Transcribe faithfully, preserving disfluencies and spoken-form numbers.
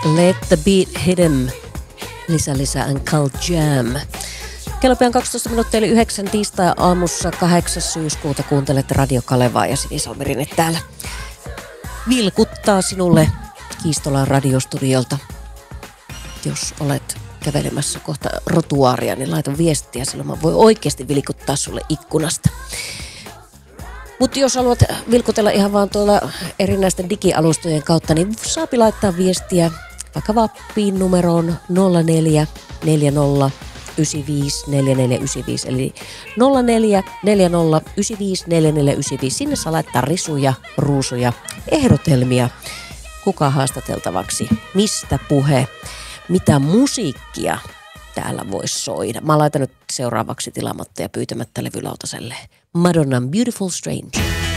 Let the beat hit 'em. Lisä, lisä and Cult Jam. Kello pian kaksitoista minuuttia eli yhdeksän tiistai-aamussa kahdeksas syyskuuta kuuntelet Radio Kalevaa ja Sinisalmi täällä vilkuttaa sinulle Kiistolan radiostudiolta. Jos olet kävelemässä kohta rotuaaria, niin laita viestiä, silloin mä voin oikeasti vilkuttaa sulle ikkunasta. Mutta jos haluat vilkutella ihan vaan tuolla erinäisten digialustojen kautta, niin saapi laittaa viestiä vaikka Vappiin numeroon nolla neljä neljä nolla yhdeksän viisi neljä neljä yhdeksän viisi, eli nolla neljä neljä nolla yhdeksän viisi neljä neljä yhdeksän viisi. Sinne saa laittaa risuja, ruusuja, ehdotelmia, kuka haastateltavaksi, mistä puhe, mitä musiikkia täällä voisi soida. Mä laitan nyt seuraavaksi tilaamatta ja pyytämättä levylautaselle Madonnan Beautiful Stranger.